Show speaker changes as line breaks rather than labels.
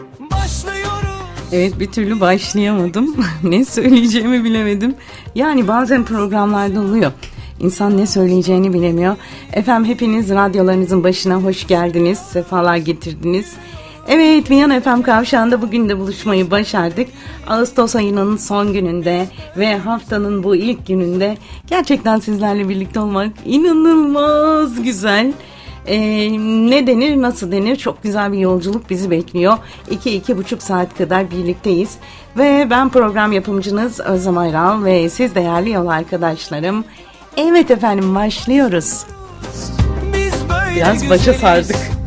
Evet, bir türlü başlayamadım. Ne söyleyeceğimi bilemedim. Yani bazen programlarda oluyor. İnsan ne söyleyeceğini bilemiyor. Efendim, hepiniz radyolarınızın başına hoş geldiniz. Sefalar getirdiniz. Evet, Viyana FM Kavşağı'nda bugün de buluşmayı başardık. Ağustos ayının son gününde ve haftanın bu ilk gününde gerçekten sizlerle birlikte olmak inanılmaz güzel. Ne denir, nasıl denir, çok güzel bir yolculuk bizi bekliyor. 2-2,5 saat kadar birlikteyiz ve ben program yapımcınız Özlem Ayral ve siz değerli yol arkadaşlarım. Evet efendim, başlıyoruz. Biraz başa sardık.